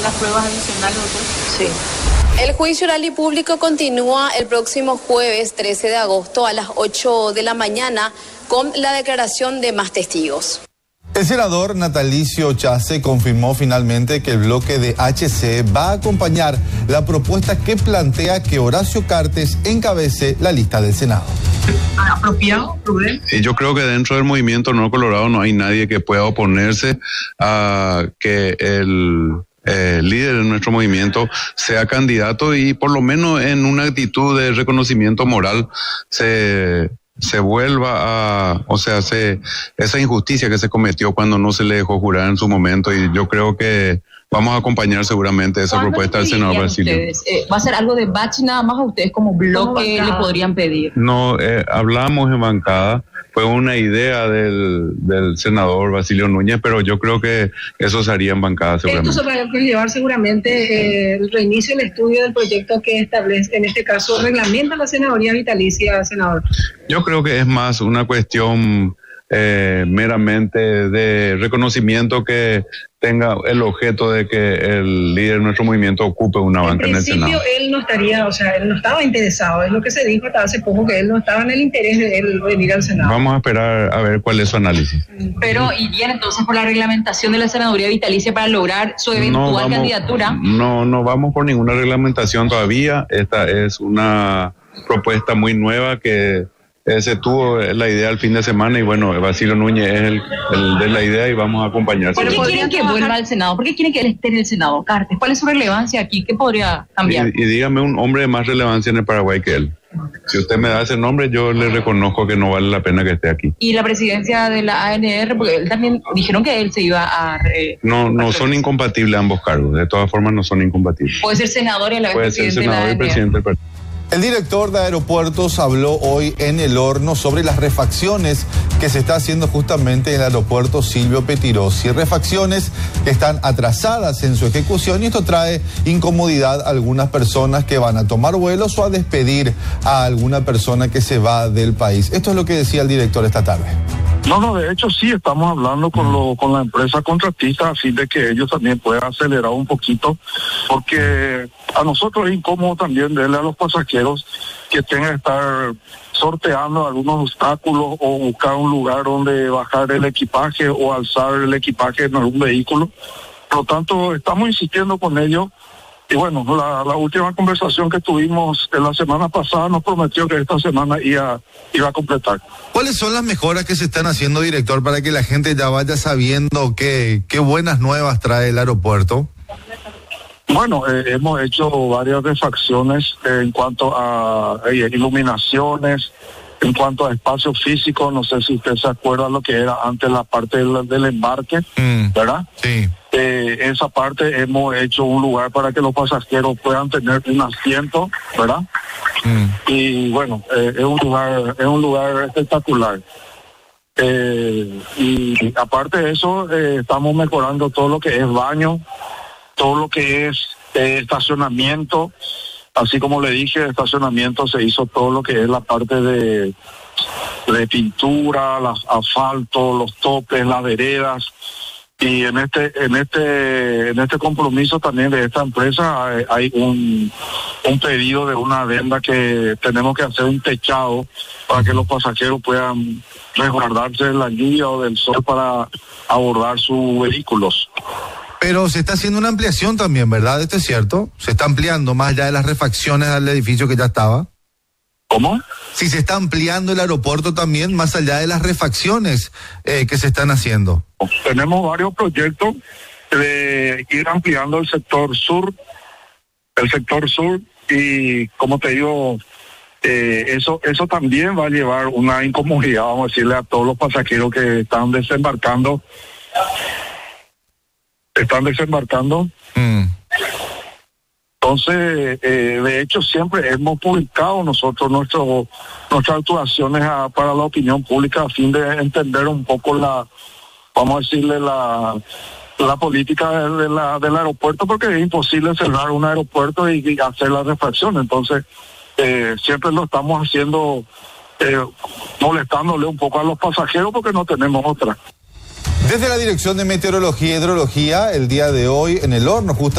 las pruebas adicionales, doctor? Sí. El juicio oral y público continúa el próximo jueves 13 de agosto a las 8 de la mañana con la declaración de más testigos. El senador Natalicio Chace confirmó finalmente que el bloque de HC va a acompañar la propuesta que plantea que Horacio Cartes encabece la lista del Senado. ¿Apropiado, prudente? Yo creo que dentro del movimiento No Colorado no hay nadie que pueda oponerse a que el líder de nuestro movimiento sea candidato y por lo menos en una actitud de reconocimiento moral se vuelva a, esa injusticia que se cometió cuando no se le dejó jurar en su momento, y yo creo que vamos a acompañar seguramente esa propuesta del senador Basilio. ¿Va a ser algo de batch nada más a ustedes como bloque le podrían pedir? No, hablamos en bancada, fue una idea del senador Basilio Núñez, pero yo creo que eso se haría en bancada seguramente. Esto se va a llevar seguramente el reinicio del estudio del proyecto que establece, en este caso, reglamenta la senaduría vitalicia, senador. Yo creo que es más una cuestión meramente de reconocimiento que tenga el objeto de que el líder de nuestro movimiento ocupe una banca en el Senado. En principio él no estaría, él no estaba interesado, es lo que se dijo hasta hace poco, que él no estaba en el interés de él venir al Senado. Vamos a esperar a ver cuál es su análisis. Pero irían entonces por la reglamentación de la senaduría vitalicia para lograr su eventual candidatura. No vamos por ninguna reglamentación todavía. Esta es una propuesta muy nueva que se tuvo la idea el fin de semana y bueno, Basilio Núñez es el de la idea y vamos a acompañar. ¿Por qué quieren que vuelva al Senado? ¿Por qué quieren que él esté en el Senado, Cartes? ¿Cuál es su relevancia aquí? ¿Qué podría cambiar? Y dígame un hombre de más relevancia en el Paraguay que él. Si usted me da ese nombre, yo le reconozco que no vale la pena que esté aquí. ¿Y la presidencia de la ANR? Porque él también dijeron que él se iba a... No son incompatibles ambos cargos. De todas formas, no son incompatibles. Puede ser senador y a la vez Puede ser senador y presidente del partido. El director de Aeropuertos habló hoy en El Horno sobre las refacciones que se está haciendo justamente en el aeropuerto Silvio Pettirossi. Refacciones que están atrasadas en su ejecución y esto trae incomodidad a algunas personas que van a tomar vuelos o a despedir a alguna persona que se va del país. Esto es lo que decía el director esta tarde. No, de hecho sí estamos hablando con la empresa contratista a fin de que ellos también puedan acelerar un poquito, porque a nosotros es incómodo también darle a los pasajeros que tengan que estar sorteando algunos obstáculos o buscar un lugar donde bajar el equipaje o alzar el equipaje en algún vehículo. Por lo tanto, estamos insistiendo con ellos. Y bueno, la última conversación que tuvimos la semana pasada nos prometió que esta semana iba a completar. ¿Cuáles son las mejoras que se están haciendo, director, para que la gente ya vaya sabiendo qué buenas nuevas trae el aeropuerto? Bueno, hemos hecho varias refacciones en cuanto a iluminaciones, en cuanto a espacio físico. No sé si usted se acuerda lo que era antes la parte del embarque, ¿verdad? Sí. Esa parte hemos hecho un lugar para que los pasajeros puedan tener un asiento, ¿verdad? Y bueno, es un lugar espectacular. Y aparte de eso, estamos mejorando todo lo que es baño, todo lo que es estacionamiento. Así como le dije, estacionamiento se hizo todo lo que es la parte de pintura, los asfaltos, los topes, las veredas. Y en este compromiso también de esta empresa hay un pedido de una adenda que tenemos que hacer un techado para que los pasajeros puedan resguardarse de la lluvia o del sol para abordar sus vehículos. Pero se está haciendo una ampliación también, ¿verdad? ¿Esto es cierto? ¿Se está ampliando más allá de las refacciones al edificio que ya estaba? ¿Cómo? Si se está ampliando el aeropuerto también, más allá de las refacciones que se están haciendo. Tenemos varios proyectos de ir ampliando el sector sur, y como te digo, eso también va a llevar una incomodidad, vamos a decirle a todos los pasajeros que están desembarcando. Entonces, de hecho, siempre hemos publicado nosotros nuestras actuaciones para la opinión pública a fin de entender un poco la política del aeropuerto, porque es imposible cerrar un aeropuerto y hacer la refacción. Entonces, siempre lo estamos haciendo, molestándole un poco a los pasajeros porque no tenemos otra. Desde la Dirección de Meteorología y Hidrología, el día de hoy en El Horno,